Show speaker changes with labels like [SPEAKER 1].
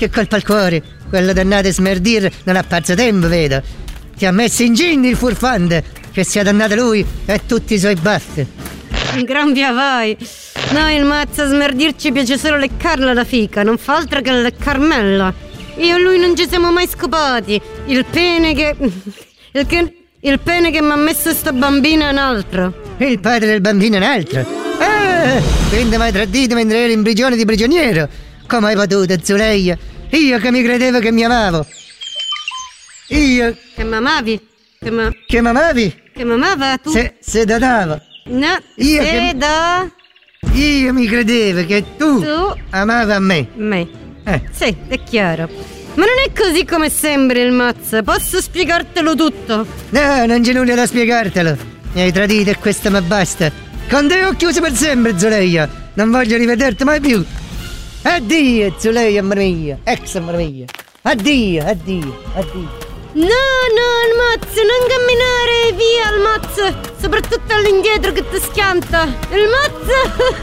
[SPEAKER 1] che colpa al cuore. Quello dannato smerdir non ha perso tempo, vedo. Ti ha messo in ginni il furfante, che sia dannato lui e tutti i suoi baffi.
[SPEAKER 2] Gran via vai. Noi il mazza smerdirci piace solo leccarla la fica, non fa altro che leccarmella. Io e lui non ci siamo mai scopati. Il pene che mi ha messo sta bambina è un altro.
[SPEAKER 1] Il padre del bambino è un altro? Quindi mi hai tradito mentre ero in prigione di prigioniero. Come hai potuto, Zuleia? Io che mi credevo che mi amavo. Io...
[SPEAKER 2] Che m'amavi?
[SPEAKER 1] Che m'amavi?
[SPEAKER 2] Che m'amava tu?
[SPEAKER 1] Se dotavo.
[SPEAKER 2] No,
[SPEAKER 1] Io Io mi credevo che tu amavi a me.
[SPEAKER 2] Me? Sì, è chiaro. Ma non è così come sembri il mazza. Posso spiegartelo tutto?
[SPEAKER 1] No, non c'è nulla da spiegartelo. Mi hai tradito e questo mi basta. Con te ho chiuso per sempre, Zuleia. Non voglio rivederti mai più. Addio, Zuleia, amore mia. Ex amore mia. Addio.
[SPEAKER 2] No, il mazzo, non camminare via il mazzo. Soprattutto all'indietro che ti schianta. Il mazzo.